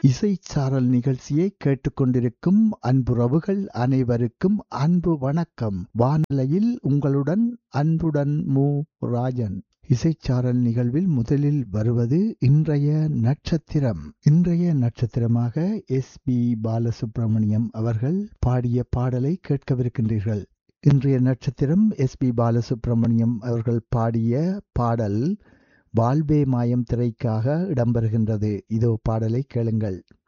இசைச்சாரல் நிகழ்ச்சியை கேட்டுக்கொண்டிருக்கும் அன்புறவுகள் அனைவருக்கும் அன்பு வணக்கம். வானிலையில் உங்களுடன் அன்புடன் மு. ராஜன். இசைச்சாரல் நிகழ்வில் முதலில் வருவது இன்றைய நட்சத்திரம். இன்றைய நட்சத்திரமாக எஸ்.பி. பாலசுப்ரமணியம் அவர்கள் பாடிய பாடலை கேட்கவிருக்கின்றீர்கள். இன்றைய நட்சத்திரம் எஸ்.பி. பாலசுப்ரமணியம் அவர்கள் பாடிய பாடல் வாழ்வே மாயம் திரைக்காக இடம்பெறுகின்றது. இதோ பாடலை கேளுங்கள்.